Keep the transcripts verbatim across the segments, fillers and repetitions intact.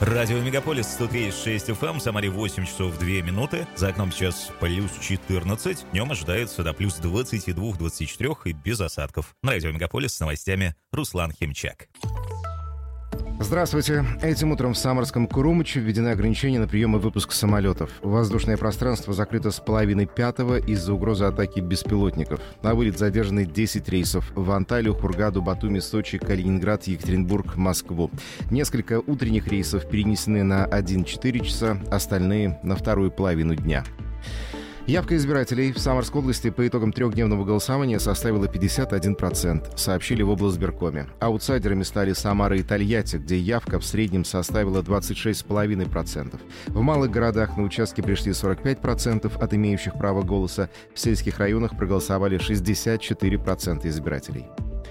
Радио Мегаполис сто три и шесть эф эм, в Самаре восемь часов две минуты. За окном сейчас плюс четырнадцать. Днем ожидается до плюс двадцати двух — двадцати четырёх и без осадков. На Радио Мегаполис с новостями Руслан Химчак. Здравствуйте. Этим утром в Самарском Курумыче введены ограничения на прием и выпуск самолетов. Воздушное пространство закрыто с половины пятого из-за угрозы атаки беспилотников. На вылет задержаны десять рейсов в Анталию, Хургаду, Батуми, Сочи, Калининград, Екатеринбург, Москву. Несколько утренних рейсов перенесены на один-четыре часа, остальные — на вторую половину дня. Явка избирателей в Самарской области по итогам трехдневного голосования составила пятьдесят один процент, сообщили в облсбиркоме. Аутсайдерами стали Самара и Тольятти, где явка в среднем составила двадцать шесть целых пять десятых процента. В малых городах на участки пришли сорок пять процентов от имеющих право голоса, в сельских районах проголосовали шестьдесят четыре процента избирателей.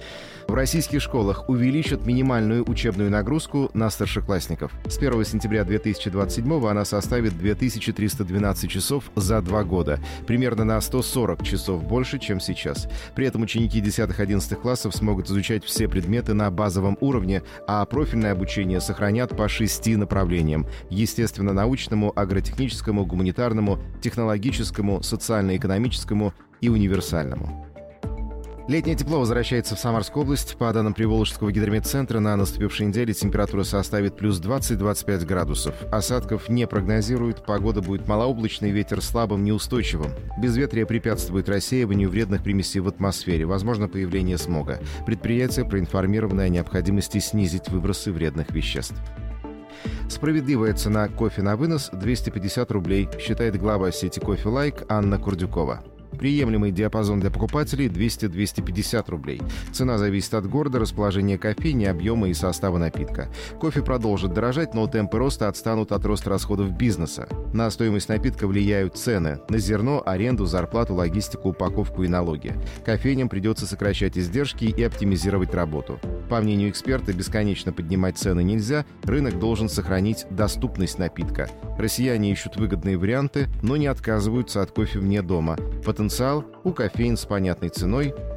В российских школах увеличат минимальную учебную нагрузку на старшеклассников. С первого сентября две тысячи двадцать седьмого она составит две тысячи триста двенадцать часов за два года, примерно на сто сорок часов больше, чем сейчас. При этом ученики десятых-одиннадцатых классов смогут изучать все предметы на базовом уровне, а профильное обучение сохранят по шести направлениям – естественно-научному, агротехническому, гуманитарному, технологическому, социально-экономическому и универсальному. Летнее тепло возвращается в Самарскую область. По данным Приволжского гидрометцентра, на наступившей неделе температура составит плюс двадцать — двадцать пять градусов. Осадков не прогнозируют, погода будет малооблачной, ветер слабым, неустойчивым. Безветрие препятствует рассеиванию вредных примесей в атмосфере, возможно появление смога. Предприятия проинформированы о необходимости снизить выбросы вредных веществ. Справедливая цена кофе на вынос – двести пятьдесят рублей, считает глава сети «Кофе Лайк» Анна Курдюкова. Приемлемый диапазон для покупателей – двести — двести пятьдесят рублей. Цена зависит от города, расположения кофейни, объема и состава напитка. Кофе продолжит дорожать, но темпы роста отстанут от роста расходов бизнеса. На стоимость напитка влияют цены – на зерно, аренду, зарплату, логистику, упаковку и налоги. Кофейням придется сокращать издержки и оптимизировать работу. По мнению эксперта, бесконечно поднимать цены нельзя, рынок должен сохранить доступность напитка. Россияне ищут выгодные варианты, но не отказываются от кофе вне дома. Потенциал у кофеин с понятной ценой